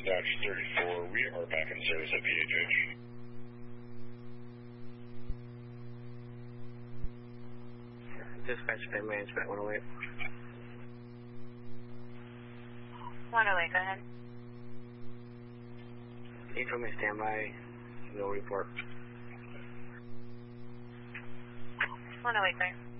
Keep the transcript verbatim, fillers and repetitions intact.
Dispatch thirty-four, we are back in service at P H H. Dispatch ten minutes back one oh eight. one oh eight, go ahead. April may stand by, no report. one oh eight, sir.